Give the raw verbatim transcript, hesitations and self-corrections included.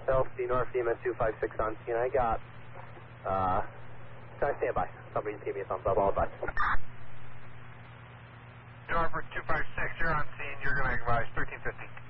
L C North Demon two five six on scene. I got, uh, can I stand by? Somebody just give me a thumbs up, all advice. Norfolk two five six, you're on scene, you're going to advise thirteen fifty.